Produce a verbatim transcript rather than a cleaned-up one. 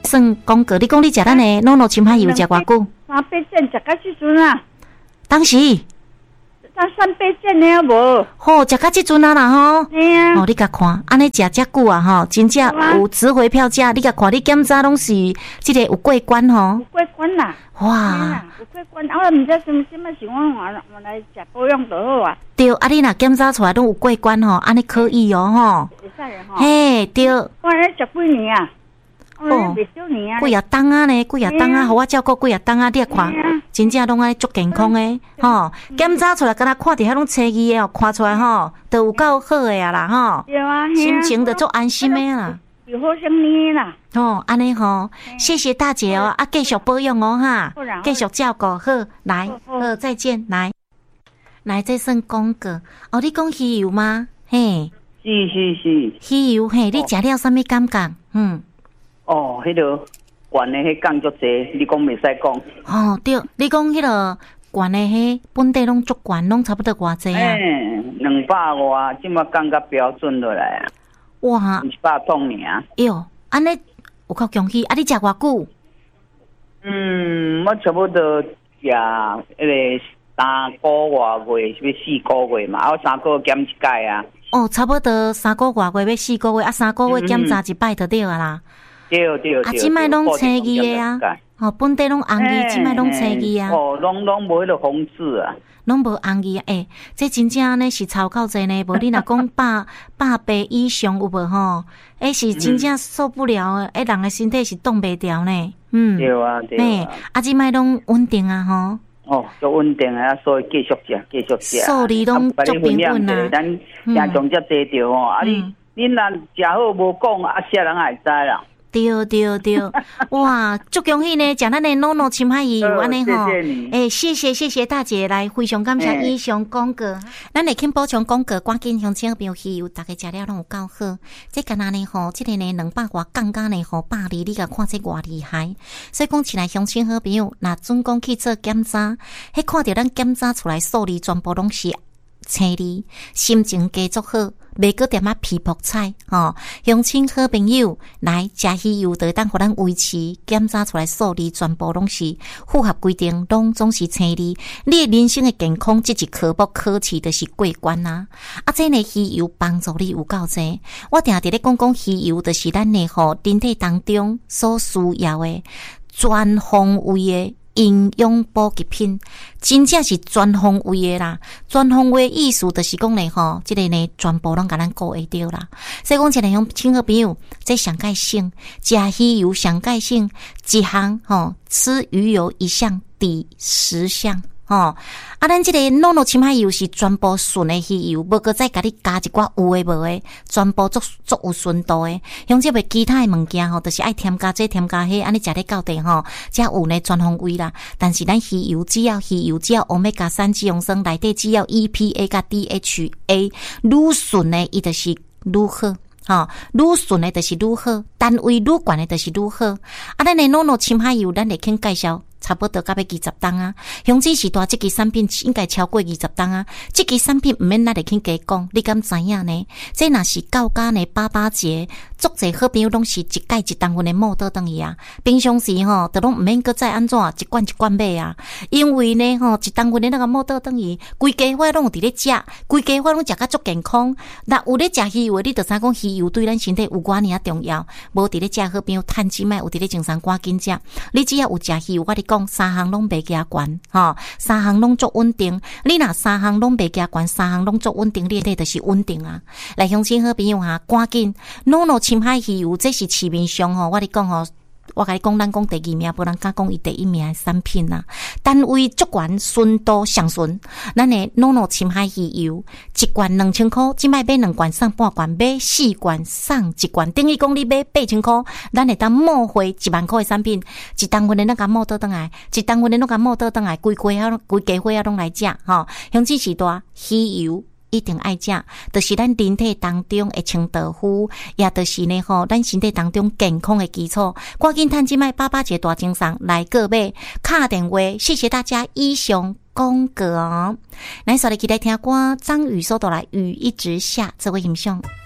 算讲过，你讲你食咱的诺诺青海油食偌久？ 三八针食到即阵啊！ 当时。 咱三八针了无？ 好，食到即阵啊啦吼。 嘿啊！ 哦，你甲看，安尼食遮久啊吼，真正有值回票价。你甲看，你检查拢是即个有过关吼。 有过关啦！ 哇！ 有过关，啊，我毋知什什么情况，我我来食保养就好啊。 对，啊，你若检查出来拢有过关吼，安尼可以哦吼。 会使诶吼。 嘿，对。 我咧食几年啊？哦，未少年啊。 几啊冬啊呢？几啊冬啊，互我照顾几啊冬啊，你看，真正拢爱足健康诶，吼。检查出来，敢若看伫遐拢青衣诶，看出来吼，都有够好诶啊啦，吼。 对啊， 心情就足安心诶啦。 有好生年啦。 哦，安尼吼，谢谢大姐哦，啊，继续保养哦哈，继续照顾好，来，好，再见，来，来，这算讲过。哦，你讲鱼油吗？嘿， 是是是， 鱼油嘿，你食了啥物感觉？嗯。 哦，迄个悬的迄降足济，你讲袂使讲。 哦，对，你讲迄个悬的迄本地拢足悬，拢差不多偌济啊？ 诶，两百外，即马降到标准落来啊。 哇， 一百桶尔。 哟，安尼有够恭喜！啊，你食偌久？ 嗯，我差不多食迄个三个月，月是要四个月嘛，啊，三个月检一届啊。 哦，差不多三个月月要四个月，啊，三个月检查一摆就对啊啦。 对对对， 啊，即摆拢青衣的啊，哦，本地拢红衣，即摆拢青衣啊， 哦，拢拢无迄个红字啊， 拢无红衣啊，诶、欸，这真正呢是超够济呢，无你若讲百百倍以上有无吼？诶、欸，是真正受不了诶，诶、欸，人的身体是冻袂掉呢，嗯， 对啊对啊， 啊，即摆拢稳定啊吼。 哦，足稳定啊，所以继续食，继续食， 数字拢足平稳啊， 咱听从遮济着吼，啊你你若食好无讲，啊啥人也会知啦。 对对对，哇，足恭喜呢！食咱的诺诺青海鱼油安尼吼，诶，谢谢谢谢大姐，来非常感谢以上讲过，咱来请补充讲过，赶紧乡亲朋友鱼油，大家食了拢有够好。这干那呢吼，这个呢两百外降价呢吼，百二，你甲看这偌厉害。所以讲起来，乡亲好朋友，若准讲去做检查，迄看到咱检查出来数字全部拢是青字，心情加足好。袂个点啊皮薄菜吼，乡亲好朋友来食鱼油，就当互咱维持检查出来数字全部拢是符合规定，拢总是青字。你的人生的健康，这一科目考试就是过关啊！啊，这呢鱼油帮助你有够济。我定定咧讲讲鱼油，就是咱的吼身体当中所需要的全方位的。营养补给品真正是全方位的啦，全方位意思就是讲咧吼，这个呢全部拢甲咱顾会到啦。所以讲，一个乡亲好朋友，这上盖性食鱼油上盖性一项吼，吃鱼油一项抵十项。吼、哦，啊，咱这个诺诺青海油是全部纯的鱼油，无搁再甲你加一寡有诶无诶，全部足足有纯度诶。像这个其他诶物件吼，就是爱添加这添加迄，安尼食咧到底吼，才有呢全方位啦。但是咱鱼油只要鱼油只要欧米伽三脂溶酸内底只要 E P A 甲 D H A， 愈纯诶，伊就是愈好。吼，愈纯诶就是愈好，单位愈悬诶就是愈好。啊，咱诶诺诺青海油，咱会肯介绍。差不多到要二十档啊，雄起时代这支产品应该超过二十档啊。这支产品唔免咱来去加讲，你敢知影呢？这若是到家呢八八节，足侪好朋友拢是一盖一档份的莫倒等伊啊。平常时吼，都拢唔免搁再安怎一罐一罐买啊。因为呢吼，一档份的那个莫倒等伊，规家伙拢有伫咧食，规家伙拢食甲足健康。那有咧食鱼油，你就知讲鱼油对咱身体有偌尔重要。无伫咧食好朋友趁钱买，有伫咧精神赶紧食。你只要有食鱼油，我哋讲三项拢袂加悬，吼，三项拢足稳定。你若三项拢袂加悬，三项拢足稳定，你咧就是稳定啊。来，乡亲好朋友哈，赶紧诺诺青海鱼油，这是市面上吼，我哋讲吼。我甲你讲，咱讲第二名，无人敢讲伊第一名的产品啊。单位足悬，纯度上纯。咱的诺诺青海鱼油，一罐两千块，即摆买两罐送半罐，买四罐送一罐，等于讲你买八千块，咱会当冒回一万块的产品，一单份的那个冒倒转来，一单份的那个冒倒转来，规家啊，规家伙啊拢来食吼。乡亲时代鱼油。一定爱食，就是咱人体当中的清道夫，也就是呢吼，咱身体当中健康的基础。赶紧趁即卖八八节大精神来个买，敲电话，谢谢大家以上讲过哦。咱所来期待听歌，张宇说到来雨一直下，这位欣赏。